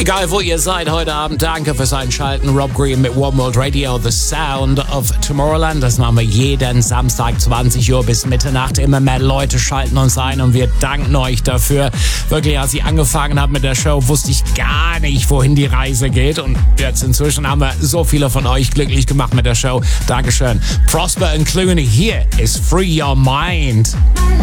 Egal wo ihr seid heute Abend, danke fürs Einschalten. Rob Green mit One World Radio, The Sound of Tomorrowland. Das machen wir jeden Samstag 20 Uhr bis Mitternacht. Immer mehr Leute schalten uns ein und wir danken euch dafür. Wirklich, als ich angefangen habe mit der Show, wusste ich gar nicht, wohin die Reise geht. Und jetzt inzwischen haben wir so viele von euch glücklich gemacht mit der Show. Dankeschön. Prosper and Clooney, hier ist Free Your Mind.